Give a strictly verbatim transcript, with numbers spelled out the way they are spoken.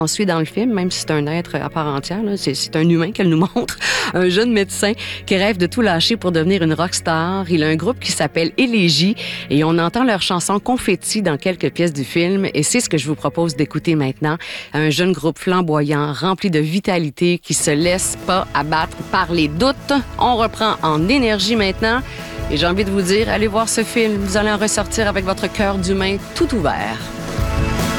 On suit dans le film, même si c'est un être à part entière, là, c'est, c'est un humain qu'elle nous montre, un jeune médecin qui rêve de tout lâcher pour devenir une rockstar. Il a un groupe qui s'appelle Élégie et on entend leur chanson Confetti dans quelques pièces du film et c'est ce que je vous propose d'écouter maintenant. Un jeune groupe flamboyant, rempli de vitalité, qui se laisse pas abattre par les doutes. On reprend en énergie maintenant et j'ai envie de vous dire, allez voir ce film, vous allez en ressortir avec votre cœur d'humain tout ouvert.